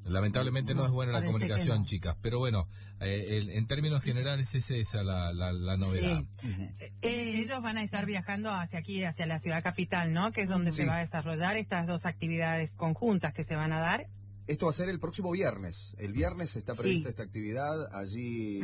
Lamentablemente no es buena la Parece comunicación, no. chicas, pero bueno, en términos generales es esa la novedad. Sí. Ellos van a estar viajando hacia aquí, hacia la ciudad capital, ¿no? Que es donde se va a desarrollar estas dos actividades conjuntas que se van a dar. Esto va a ser el próximo viernes. El viernes está prevista esta actividad. Allí,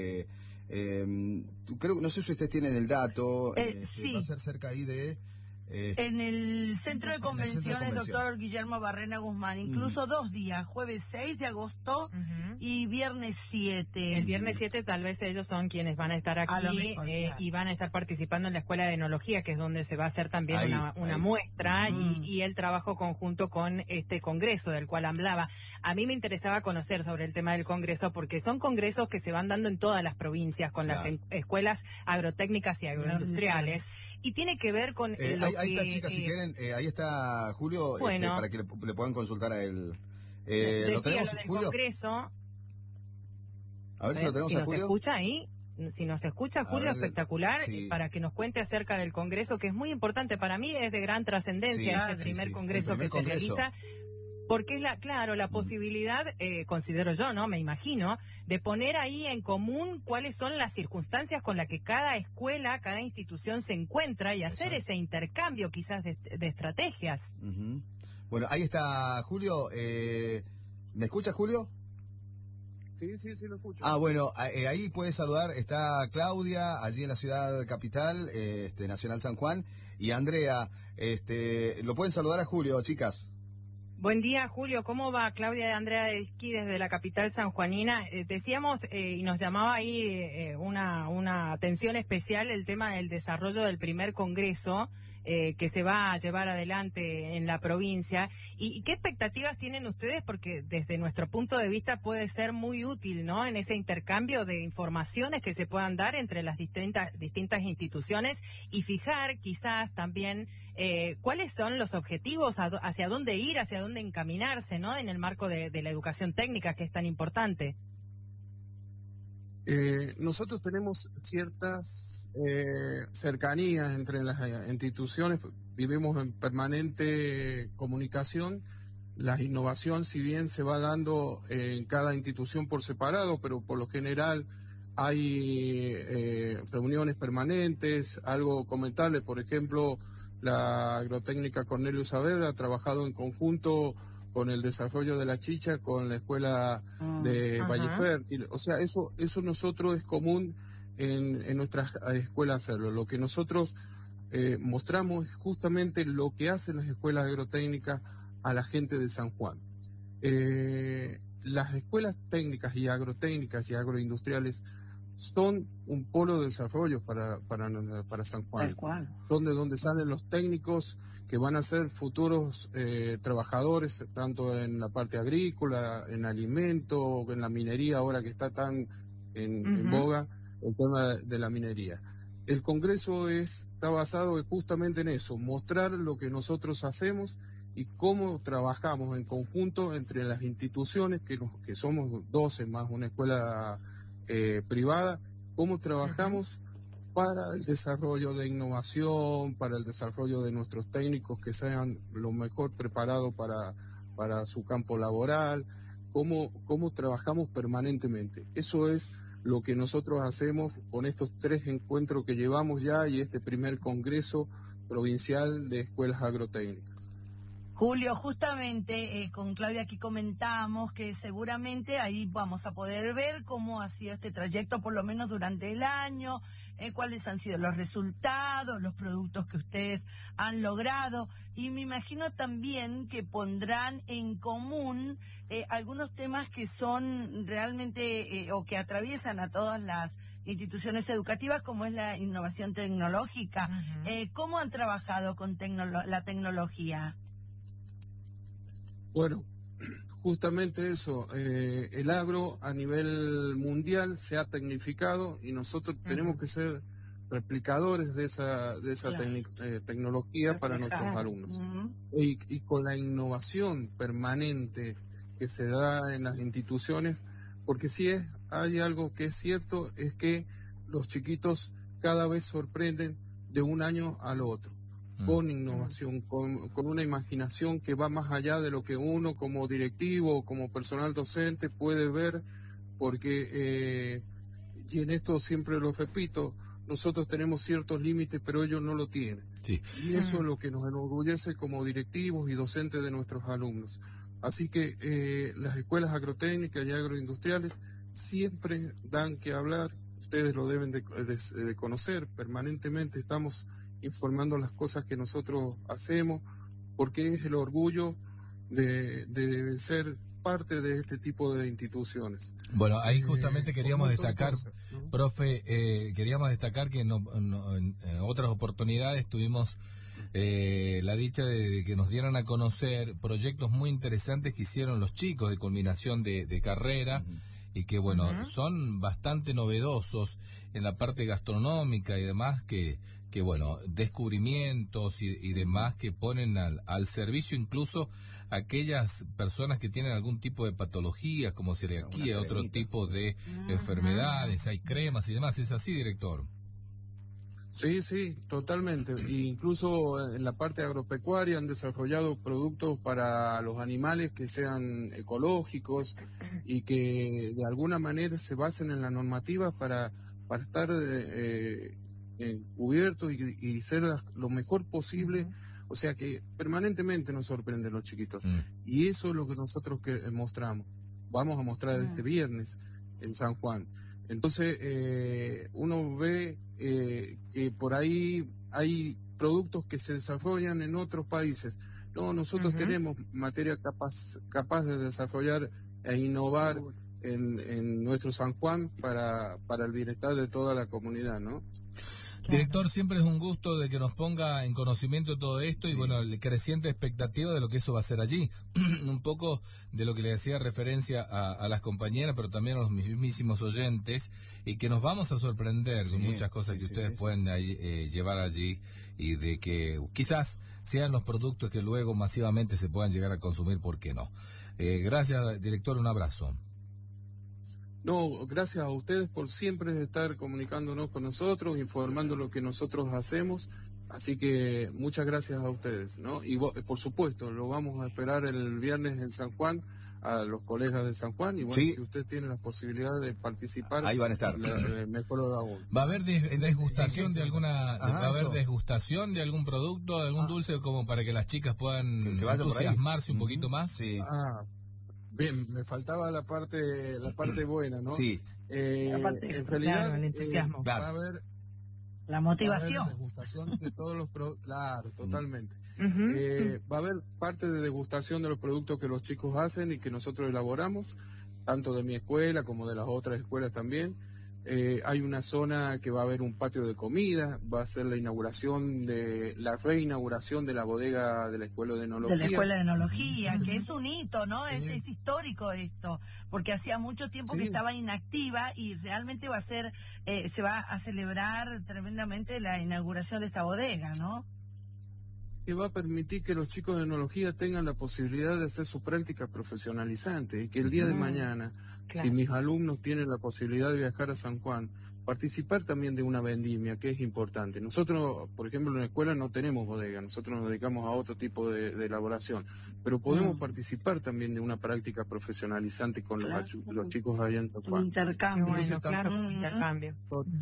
creo, no sé si ustedes tienen el dato. Sí. Va a ser cerca ahí de... en el Centro de Convenciones Dr. Guillermo Barrena Guzmán, incluso 2 días, jueves 6 de agosto y viernes 7. El viernes 7 tal vez ellos son quienes van a estar aquí y van a estar participando en la Escuela de Enología, que es donde se va a hacer también una muestra y el trabajo conjunto con este congreso del cual hablaba. A mí me interesaba conocer sobre el tema del congreso porque son congresos que se van dando en todas las provincias con las escuelas agrotécnicas y agroindustriales y tiene que ver con ahí está, chicas, si quieren, ahí está Julio, para que le puedan consultar a él. ¿Lo tenemos, del Julio? Congreso. A ver si lo tenemos a Julio. ¿Se escucha ahí? Si nos escucha Julio, espectacular, para que nos cuente acerca del Congreso, que es muy importante. Para mí es de gran trascendencia este primer Congreso que se realiza. Porque es la posibilidad, considero yo, ¿no? Me imagino, de poner ahí en común cuáles son las circunstancias con las que cada escuela, cada institución se encuentra y hacer ese intercambio quizás de estrategias. Bueno, ahí está Julio. ¿Me escucha, Julio? Sí, lo escucho. Bueno, ahí puede saludar, está Claudia, allí en la ciudad capital, Nacional San Juan, y Andrea, lo pueden saludar a Julio, chicas. Buen día, Julio. ¿Cómo va? Claudia y Andrea de Esquí desde la capital sanjuanina. Decíamos, y nos llamaba ahí una atención especial el tema del desarrollo del primer congreso que se va a llevar adelante en la provincia. ¿Y qué expectativas tienen ustedes? Porque desde nuestro punto de vista puede ser muy útil, ¿no? En ese intercambio de informaciones que se puedan dar entre las distintas instituciones y fijar quizás también cuáles son los objetivos, hacia dónde ir, hacia dónde encaminarse, ¿no? En el marco de la educación técnica, que es tan importante. Nosotros tenemos ciertas cercanías entre las instituciones, vivimos en permanente comunicación. La innovación, si bien se va dando en cada institución por separado, pero por lo general hay reuniones permanentes. Algo comentarles, por ejemplo, la agrotécnica Cornelio Saavedra ha trabajado en conjunto con el desarrollo de la chicha, con la escuela de Valle Fértil. O sea, eso nosotros es común en nuestras escuelas hacerlo. Lo que nosotros mostramos es justamente lo que hacen las escuelas agrotécnicas a la gente de San Juan. Las escuelas técnicas y agrotécnicas y agroindustriales son un polo de desarrollo para San Juan. Tal cual. Son de donde salen los técnicos que van a ser futuros trabajadores, tanto en la parte agrícola, en alimento, en la minería, ahora que está tan en boga el tema de la minería. El Congreso está basado justamente en eso, mostrar lo que nosotros hacemos y cómo trabajamos en conjunto entre las instituciones, que somos 12 más una escuela privada, cómo trabajamos para el desarrollo de innovación, para el desarrollo de nuestros técnicos que sean lo mejor preparados para su campo laboral, cómo trabajamos permanentemente. Eso es lo que nosotros hacemos con estos 3 encuentros que llevamos ya y este primer Congreso Provincial de Escuelas Agrotécnicas. Julio, justamente con Claudia aquí comentábamos que seguramente ahí vamos a poder ver cómo ha sido este trayecto, por lo menos durante el año, cuáles han sido los resultados, los productos que ustedes han logrado, y me imagino también que pondrán en común algunos temas que son realmente o que atraviesan a todas las instituciones educativas, como es la innovación tecnológica. ¿Cómo han trabajado con la tecnología? Bueno, justamente eso, el agro a nivel mundial se ha tecnificado y nosotros tenemos que ser replicadores de esa tecnología para nuestros alumnos. Y con la innovación permanente que se da en las instituciones, porque hay algo que es cierto, es que los chiquitos cada vez sorprenden de un año al otro. con innovación, con una imaginación que va más allá de lo que uno como directivo o como personal docente puede ver, porque, y en esto siempre lo repito, nosotros tenemos ciertos límites, pero ellos no lo tienen. Sí. Y eso es lo que nos enorgullece como directivos y docentes de nuestros alumnos. Así que las escuelas agrotécnicas y agroindustriales siempre dan que hablar. Ustedes lo deben de conocer. Permanentemente estamos informando las cosas que nosotros hacemos, porque es el orgullo de ser parte de este tipo de instituciones. Bueno, ahí justamente queríamos destacar, cosas, ¿no? profe, queríamos destacar que en otras oportunidades tuvimos la dicha de que nos dieran a conocer proyectos muy interesantes que hicieron los chicos de culminación de carrera, y que, bueno, son bastante novedosos en la parte gastronómica y demás, que bueno, descubrimientos y demás que ponen al servicio incluso aquellas personas que tienen algún tipo de patología, como celiaquía, otro tipo de enfermedades, hay cremas y demás. ¿Es así, director? Sí, sí, totalmente. E incluso en la parte agropecuaria han desarrollado productos para los animales que sean ecológicos y que de alguna manera se basen en la normativa para estar cubiertos y ser lo mejor posible. O sea que permanentemente nos sorprenden los chiquitos. Y eso es lo que nosotros mostramos. Vamos a mostrar este viernes en San Juan. Entonces, uno ve que por ahí hay productos que se desarrollan en otros países. No, nosotros tenemos materia capaz de desarrollar e innovar en nuestro San Juan para el bienestar de toda la comunidad, ¿no? Director, siempre es un gusto de que nos ponga en conocimiento de todo esto y, bueno, la creciente expectativa de lo que eso va a ser allí. Un poco de lo que le hacía referencia a las compañeras, pero también a los mismísimos oyentes, y que nos vamos a sorprender con muchas cosas que ustedes pueden llevar allí, y de que quizás sean los productos que luego masivamente se puedan llegar a consumir, ¿por qué no? Gracias, director, un abrazo. No, gracias a ustedes por siempre estar comunicándonos con nosotros, informando lo que nosotros hacemos, así que muchas gracias a ustedes, ¿no? Y por supuesto, lo vamos a esperar el viernes en San Juan, a los colegas de San Juan, y bueno, si usted tiene la posibilidad de participar, ahí van a estar. Mejor aún. ¿Va a haber degustación de alguna, va a haber degustación de algún producto, de algún dulce, como para que las chicas puedan entusiasmarse un poquito más? Sí. Bien, me faltaba la parte buena, ¿no? Sí. La parte, en realidad, claro, el entusiasmo. Va a haber la motivación. Va a haber degustación de todos los productos, claro, totalmente. Va a haber parte de degustación de los productos que los chicos hacen y que nosotros elaboramos, tanto de mi escuela como de las otras escuelas también. Hay una zona que va a haber un patio de comida, va a ser la reinauguración de la bodega de la Escuela de Enología. De la Escuela de Enología, que es un hito, ¿no? Es histórico esto, porque hacía mucho tiempo que estaba inactiva y realmente va a ser, se va a celebrar tremendamente la inauguración de esta bodega, ¿no? Que va a permitir que los chicos de enología tengan la posibilidad de hacer su práctica profesionalizante, y que el día de mañana, si mis alumnos tienen la posibilidad de viajar a San Juan, participar también de una vendimia, que es importante. Nosotros, por ejemplo, en la escuela no tenemos bodega, nosotros nos dedicamos a otro tipo de elaboración, pero podemos participar también de una práctica profesionalizante con los chicos allá en San Juan. Intercambio. Intercambio.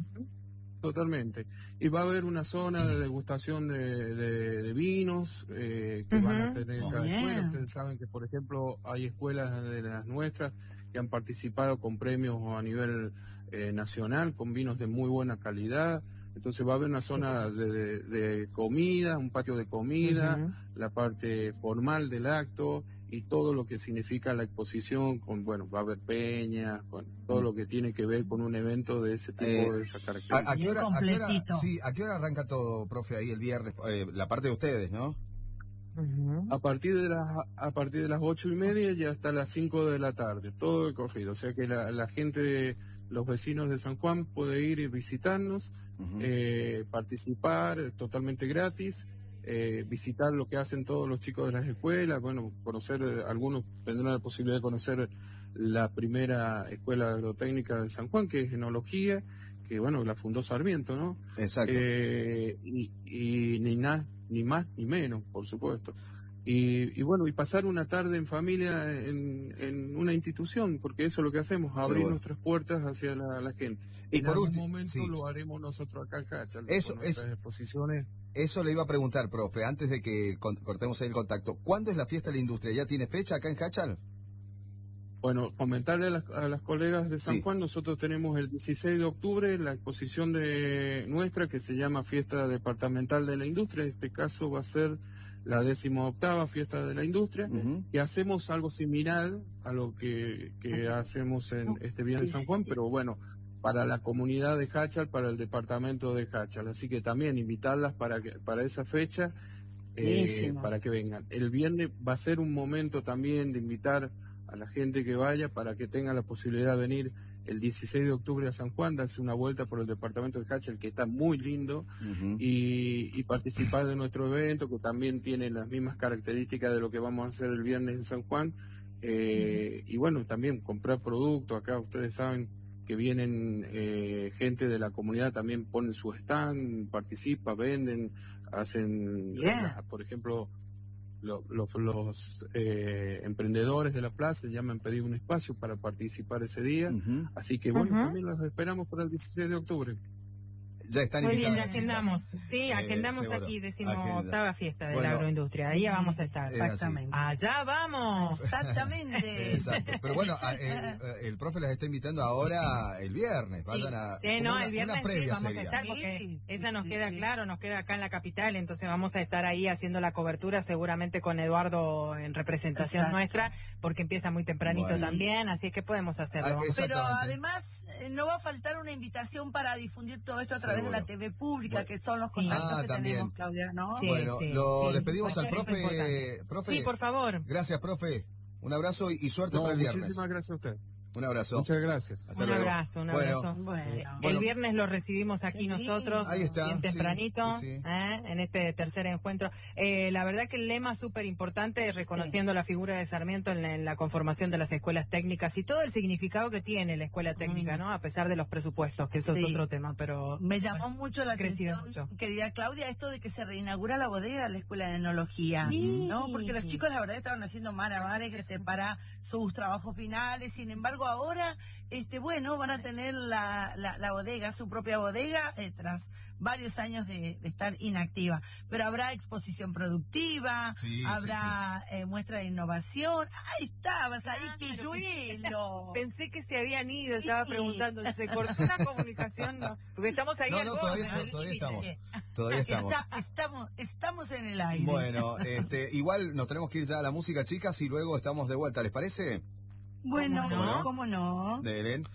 Totalmente. Y va a haber una zona de degustación de vinos que van a tener cada escuela. Ustedes saben que, por ejemplo, hay escuelas de las nuestras que han participado con premios a nivel nacional, con vinos de muy buena calidad. Entonces va a haber una zona de comida, un patio de comida, la parte formal del acto y todo lo que significa la exposición, va a haber peñas, todo lo que tiene que ver con un evento de ese tipo, de esa característica. ¿A qué hora arranca todo, profe, ahí el viernes? La parte de ustedes, ¿no? A partir de las 8:30 y hasta las 5 de la tarde, todo de corrido. O sea que la gente, los vecinos de San Juan puede ir y visitarnos, participar totalmente gratis. Visitar lo que hacen todos los chicos de las escuelas, conocer, algunos tendrán la posibilidad de conocer la primera escuela agrotécnica de San Juan, que es Enología, que la fundó Sarmiento, ¿no? Exacto. Y Niná ni más ni menos, por supuesto. Y bueno, y pasar una tarde en familia en una institución, porque eso es lo que hacemos, abrir nuestras puertas hacia la gente. Y en por algún último, momento sí, lo haremos nosotros acá en Hachal, eso con nuestras exposiciones. Eso le iba a preguntar, profe, antes de que cortemos ahí el contacto. ¿Cuándo es la fiesta de la industria? ¿Ya tiene fecha acá en Hachal? Bueno, comentarle a las colegas de San Juan, nosotros tenemos el 16 de octubre la exposición de nuestra que se llama Fiesta Departamental de la Industria. En este caso va a ser la 18ª Fiesta de la Industria, y hacemos algo similar a lo que hacemos en este Viernes de San Juan, pero bueno, para la comunidad de Hachal, para el departamento de Hachal. Así que también invitarlas para esa fecha, para que vengan. El viernes va a ser un momento también de invitar a la gente que vaya para que tenga la posibilidad de venir el 16 de octubre a San Juan, darse una vuelta por el departamento de Hachal, que está muy lindo, y participar de nuestro evento, que también tiene las mismas características de lo que vamos a hacer el viernes en San Juan. Y bueno, también comprar productos. Acá ustedes saben que vienen gente de la comunidad, también ponen su stand, participa, venden, hacen, por ejemplo, los emprendedores de la plaza ya me han pedido un espacio para participar ese día, así que bueno, también los esperamos para el 16 de octubre. Ya están muy invitados. Bien, agendamos. Sí, agendamos seguro. aquí, 18ª fiesta de la agroindustria. Ahí vamos a estar. Exactamente. Allá vamos. Exactamente. Exacto. Pero bueno, el profe las está invitando ahora el viernes. Vayan a. Sí, no, el viernes sí, vamos sería. a estar, porque esa nos queda claro, nos queda acá en la capital, entonces vamos a estar ahí haciendo la cobertura, seguramente con Eduardo en representación nuestra, porque empieza muy tempranito también, así es que podemos hacerlo. Pero además no va a faltar una invitación para difundir todo esto a través de la TV pública, que son los contactos que tenemos, Claudia, ¿no? Sí, bueno, lo despedimos al profe. Sí, por favor. Gracias, profe. Un abrazo y suerte para el viernes. Muchísimas gracias a usted. Un abrazo. Muchas gracias. Hasta un luego. abrazo, un abrazo. Bueno. El viernes lo recibimos aquí nosotros, ahí está, bien tempranito, en este tercer encuentro. La verdad que el lema súper importante, reconociendo la figura de Sarmiento en la conformación de las escuelas técnicas y todo el significado que tiene la escuela técnica, ¿no? A pesar de los presupuestos, que eso es otro tema, pero me llamó mucho la atención, querida Claudia, esto de que se reinaugura la bodega de la Escuela de Enología, ¿no? Porque los chicos, la verdad, estaban haciendo malabares para sus trabajos finales. Sin embargo, ahora, bueno, van a tener la bodega, su propia bodega, tras varios años de estar inactiva. Pero habrá exposición productiva, habrá muestra de innovación. Ahí estabas, ahí, pilluelo. Pensé que se habían ido, estaba preguntando, se cortó la comunicación, ¿no? Porque estamos ahí al borde. Todavía estamos. Estamos en el aire. Bueno, igual nos tenemos que ir ya a la música, chicas, y luego estamos de vuelta, ¿les parece? Bueno, ¿cómo no? De Helen.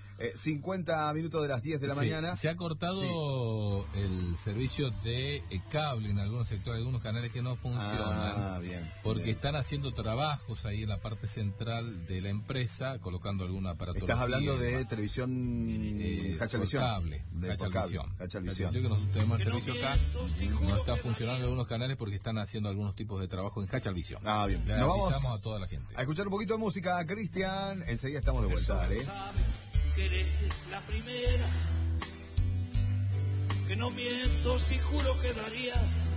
50 minutos de las 10 de la mañana. Se ha cortado el servicio de cable en algunos sectores, algunos canales que no funcionan. Porque están haciendo trabajos ahí en la parte central de la empresa, colocando algún aparato. Estás hablando de televisión Hachalvisión. Cable, Hachalvisión. Que nosotros tenemos el servicio acá, no está funcionando algunos canales porque están haciendo algunos tipos de trabajo en Hachalvisión. Bien. Le avisamos a toda la gente. A escuchar un poquito de música, Cristian. Enseguida estamos de vuelta, dale. Que eres la primera, que no miento si juro que daría